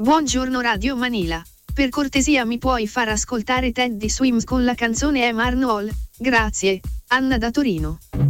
Buongiorno Radio Manila. Per cortesia mi puoi far ascoltare Teddy Swims con la canzone Am Arnold? Grazie. Anna da Torino.